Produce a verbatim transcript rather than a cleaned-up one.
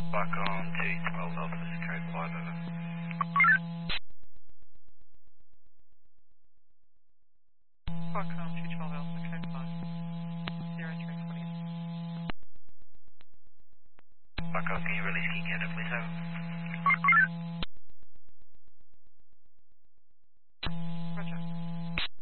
Back on two twelve Alpha, code five over. Back on two twelve Alpha, code five. Zero three forty. Back on, can you release key candidate, please? Over.